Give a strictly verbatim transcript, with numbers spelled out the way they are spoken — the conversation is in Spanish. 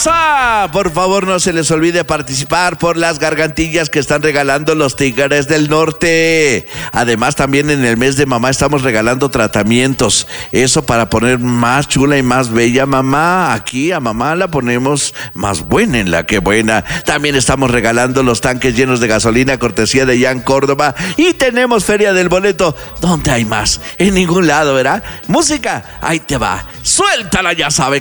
casa. Por favor, no se les olvide participar por las gargantillas que están regalando los Tigres del Norte. Además, también en el mes de mamá estamos regalando tratamientos. Eso para poner más chula y más bella mamá. Aquí a mamá la ponemos más buena en la que buena. También estamos regalando los tanques llenos de gasolina, cortesía de Jan Córdoba. Y tenemos Feria del Boleto. ¿Dónde hay más? En ningún lado, ¿verdad? Música, ahí te va. Suéltala, ya sabe.